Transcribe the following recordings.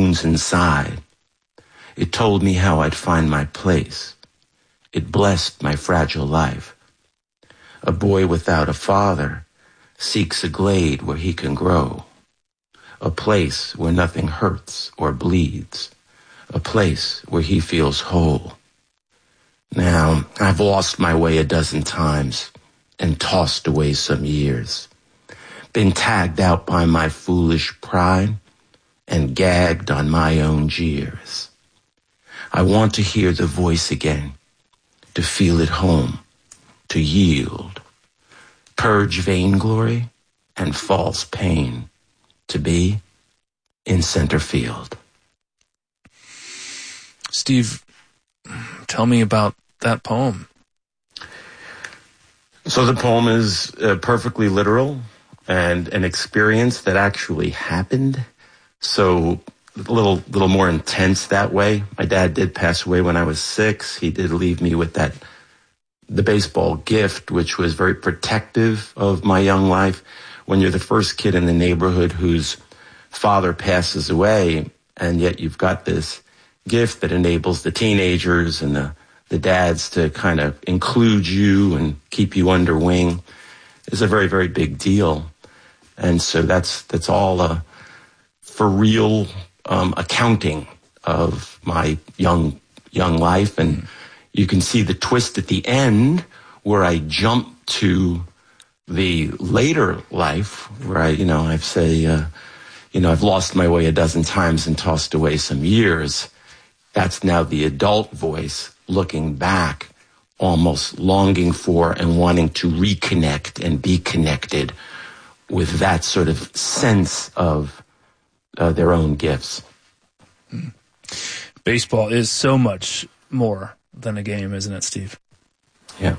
wounds inside. It told me how I'd find my place. It blessed my fragile life. A boy without a father seeks a glade where he can grow, a place where nothing hurts or bleeds, a place where he feels whole. Now, I've lost my way a dozen times and tossed away some years, been tagged out by my foolish pride and gagged on my own jeers. I want to hear the voice again, to feel at home, to yield, purge vainglory and false pain, to be in center field. Steve, tell me about that poem. So the poem is perfectly literal and an experience that actually happened. So a little more intense that way. My dad did pass away when I was 6. He did leave me with the baseball gift, which was very protective of my young life. When you're the first kid in the neighborhood whose father passes away, and yet you've got this gift that enables the teenagers and the dads to kind of include you and keep you under wing, is a very, very big deal. And so that's all for real accounting of my young life. And you can see the twist at the end where I jump to the later life where I've lost my way a dozen times and tossed away some years. That's now the adult voice looking back, almost longing for and wanting to reconnect and be connected with that sort of sense of their own gifts. Baseball is so much more than a game, isn't it, Steve? Yeah.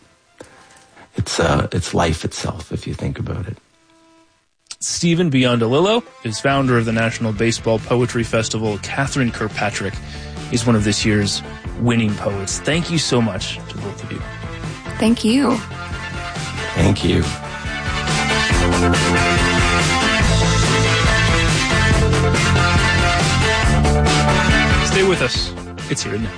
It's life itself, if you think about it. Stephen Biondelillo is founder of the National Baseball Poetry Festival. Catherine Kirkpatrick is one of this year's winning poets. Thank you so much to both of you. Thank you. Thank you. Stay with us. It's here now.